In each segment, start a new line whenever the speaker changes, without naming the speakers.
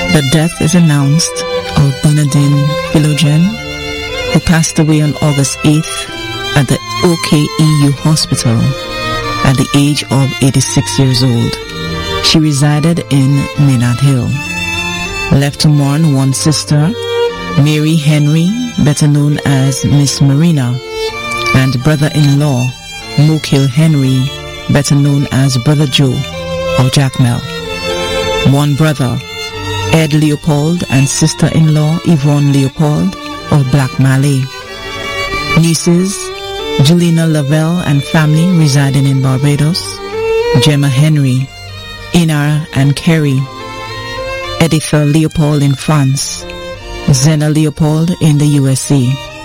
The death is announced of Bernardine Philogen, who passed away on August 8th at the OKEU hospital at the age of 86 years old. She resided in Maynard Hill. Left to mourn one sister, Mary Henry, better known as Miss Marina, and brother-in-law, Mokil Henry, better known as Brother Joe of Jacmel. One brother, Ed Leopold, and sister-in-law Yvonne Leopold of Black Malay. Nieces, Julina Lavelle and family residing in Barbados, Gemma Henry, Inar and Kerry, Editha Leopold in France, Zena Leopold in the USA,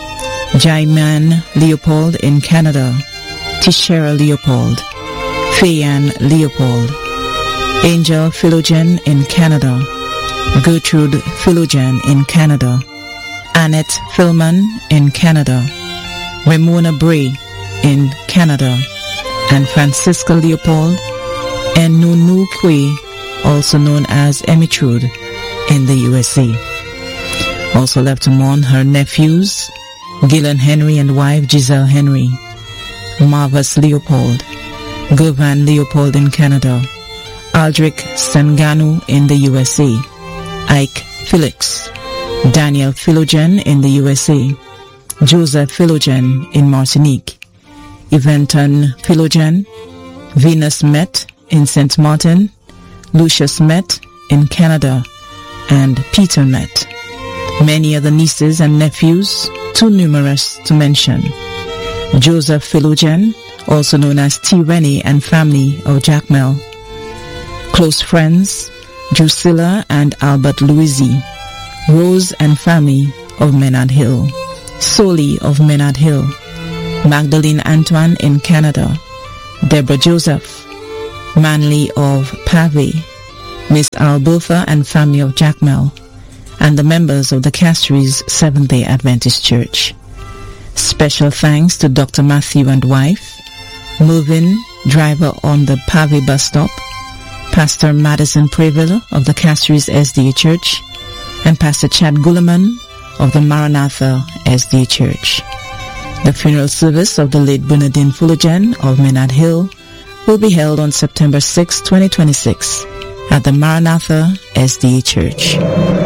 Jaiman Leopold in Canada, Tishera Leopold, Fayan Leopold, Angel Philogen in Canada, Gertrude Philogen in Canada, Annette Philman in Canada, Ramona Bray in Canada, and Francisca Leopold and Nunu Kwe, also known as Emitrude, in the USA. Also left to mourn her nephews, Gillen Henry and wife Giselle Henry, Marvis Leopold, Govan Leopold in Canada, Aldrich Sanganu in the USA, Ike Felix, Daniel Philogen in the USA, Joseph Philogen in Martinique, Eventon Philogen, Venus Met in St. Martin, Lucius Met in Canada, and Peter Met. Many other nieces and nephews, too numerous to mention. Joseph Philogen, also known as T. Rennie and family of Jacmel. Close friends, Drusilla and Albert Louisi. Rose and family of Maynard Hill. Soli of Maynard Hill. Magdalene Antoine in Canada. Deborah Joseph. Manley of Pave. Miss Albertha and family of Jacmel, and the members of the Castries Seventh-day Adventist Church. Special thanks to Dr. Matthew and wife, Mervyn, driver on the Pave bus stop, Pastor Madison Preville of the Castries SDA Church, and Pastor Chad Gulliman of the Maranatha SDA Church. The funeral service of the late Bernardine Philogen of Maynard Hill will be held on September 6, 2026 at the Maranatha SDA Church.